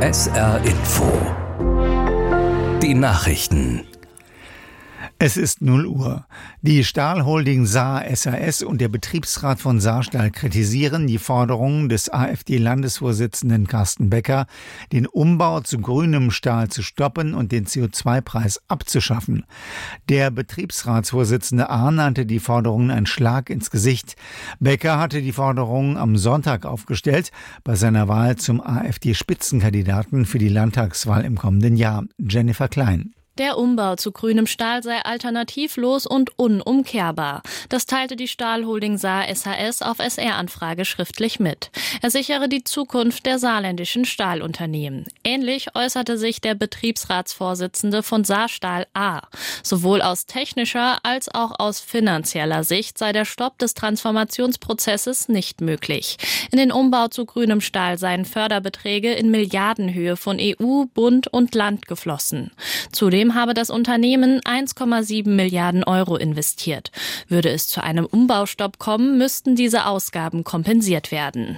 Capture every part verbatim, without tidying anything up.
S R Info. Die Nachrichten. Es ist null Uhr. Die Stahlholding Saar S A S und der Betriebsrat von Saarstahl kritisieren die Forderungen des AfD-Landesvorsitzenden Carsten Becker, den Umbau zu grünem Stahl zu stoppen und den C O zwei Preis abzuschaffen. Der Betriebsratsvorsitzende A. nannte die Forderungen ein Schlag ins Gesicht. Becker hatte die Forderungen am Sonntag aufgestellt, bei seiner Wahl zum AfD-Spitzenkandidaten für die Landtagswahl im kommenden Jahr. Jennifer Klein. Der Umbau zu grünem Stahl sei alternativlos und unumkehrbar. Das teilte die Stahlholding Saar S A S auf S R-Anfrage schriftlich mit. Er sichere die Zukunft der saarländischen Stahlunternehmen. Ähnlich äußerte sich der Betriebsratsvorsitzende von Saarstahl A. Sowohl aus technischer als auch aus finanzieller Sicht sei der Stopp des Transformationsprozesses nicht möglich. In den Umbau zu grünem Stahl seien Förderbeträge in Milliardenhöhe von E U, Bund und Land geflossen. Zudem habe das Unternehmen eins Komma sieben Milliarden Euro investiert. Würde es zu einem Umbaustopp kommen, müssten diese Ausgaben kompensiert werden.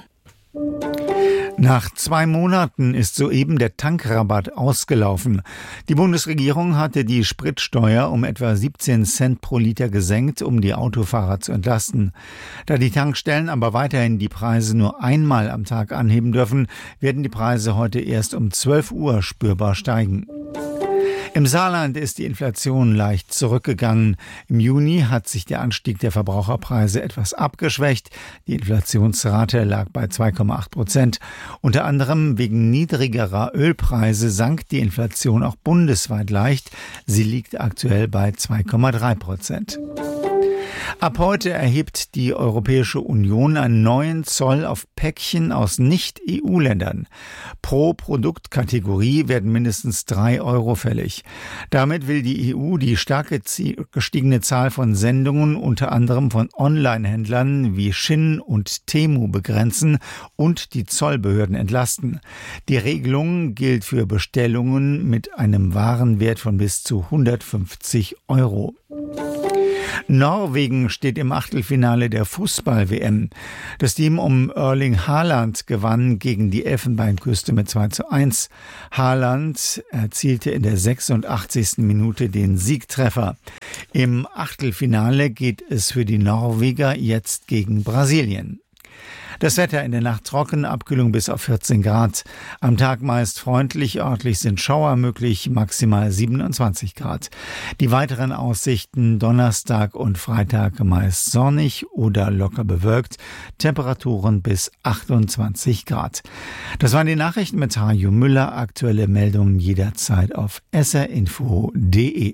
Nach zwei Monaten ist soeben der Tankrabatt ausgelaufen. Die Bundesregierung hatte die Spritsteuer um etwa siebzehn Cent pro Liter gesenkt, um die Autofahrer zu entlasten. Da die Tankstellen aber weiterhin die Preise nur einmal am Tag anheben dürfen, werden die Preise heute erst um zwölf Uhr spürbar steigen. Im Saarland ist die Inflation leicht zurückgegangen. Im Juni hat sich der Anstieg der Verbraucherpreise etwas abgeschwächt. Die Inflationsrate lag bei zwei Komma acht Prozent. Unter anderem wegen niedrigerer Ölpreise sank die Inflation auch bundesweit leicht. Sie liegt aktuell bei zwei Komma drei Prozent. Ab heute erhebt die Europäische Union einen neuen Zoll auf Päckchen aus Nicht-E U-Ländern. Pro Produktkategorie werden mindestens drei Euro fällig. Damit will die E U die stark gestiegene Zahl von Sendungen unter anderem von Online-Händlern wie Shein und Temu begrenzen und die Zollbehörden entlasten. Die Regelung gilt für Bestellungen mit einem Warenwert von bis zu hundertfünfzig Euro. Norwegen steht im Achtelfinale der Fußball-W M. Das Team um Erling Haaland gewann gegen die Elfenbeinküste mit zwei zu eins. Haaland erzielte in der sechsundachtzigsten Minute den Siegtreffer. Im Achtelfinale geht es für die Norweger jetzt gegen Brasilien. Das Wetter in der Nacht trocken, Abkühlung bis auf vierzehn Grad. Am Tag meist freundlich, örtlich sind Schauer möglich, maximal siebenundzwanzig Grad. Die weiteren Aussichten Donnerstag und Freitag meist sonnig oder locker bewölkt, Temperaturen bis achtundzwanzig Grad. Das waren die Nachrichten mit Hajo Müller, aktuelle Meldungen jederzeit auf s r info punkt d e.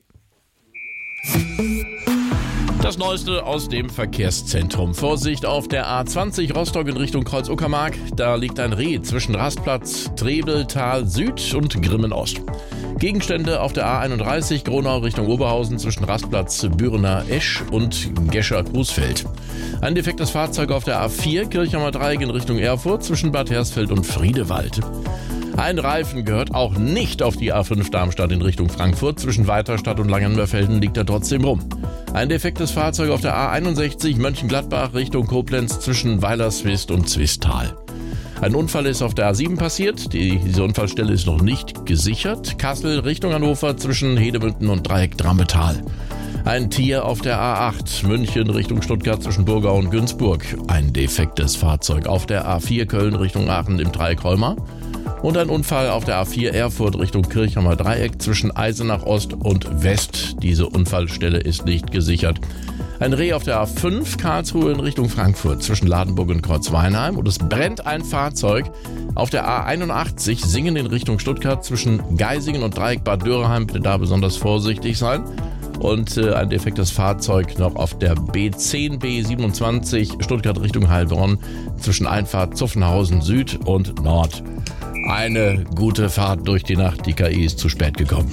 Das Neueste aus dem Verkehrszentrum. Vorsicht auf der A zwanzig Rostock in Richtung Kreuz-Uckermark. Da liegt ein Reh zwischen Rastplatz Trebeltal Süd und Grimmen Ost. Gegenstände auf der A einunddreißig Gronau Richtung Oberhausen zwischen Rastplatz Bürener Esch und Gescher Coesfeld. Ein defektes Fahrzeug auf der A vier Kirchheimer Dreieck in Richtung Erfurt zwischen Bad Hersfeld und Friedewald. Ein Reifen gehört auch nicht auf die A fünf Darmstadt in Richtung Frankfurt. Zwischen Weiterstadt und Langenmerfelden liegt er trotzdem rum. Ein defektes Fahrzeug auf der A einundsechzig Mönchengladbach Richtung Koblenz zwischen Weilerswist und Zwistal. Ein Unfall ist auf der A sieben passiert. Die, diese Unfallstelle ist noch nicht gesichert. Kassel Richtung Hannover zwischen Hedemünden und Dreieck Drammetal. Ein Tier auf der A acht München Richtung Stuttgart zwischen Burgau und Günzburg. Ein defektes Fahrzeug auf der A vier Köln Richtung Aachen im Dreieck Holmer. Und ein Unfall auf der A vier Erfurt Richtung Kirchheimer Dreieck zwischen Eisenach Ost und West. Diese Unfallstelle ist nicht gesichert. Ein Reh auf der A fünf Karlsruhe in Richtung Frankfurt zwischen Ladenburg und Kreuzweinheim. Und es brennt ein Fahrzeug auf der A einundachtzig Singen in Richtung Stuttgart zwischen Geisingen und Dreieck Bad Dürerheim. Bitte da besonders vorsichtig sein. Und äh, ein defektes Fahrzeug noch auf der B zehn B siebenundzwanzig Stuttgart Richtung Heilbronn zwischen Einfahrt Zuffenhausen Süd und Nord. Eine gute Fahrt durch die Nacht. Die K I ist zu spät gekommen.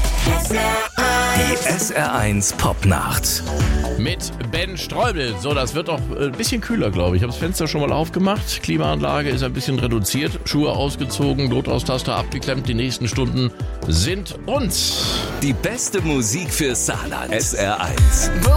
Die S R eins Popnacht. Mit Ben Streubel. So, das wird auch ein bisschen kühler, glaube ich. Ich habe das Fenster schon mal aufgemacht. Klimaanlage ist ein bisschen reduziert. Schuhe ausgezogen, Notausstatter abgeklemmt. Die nächsten Stunden sind uns. Die beste Musik für Saarland. S R eins.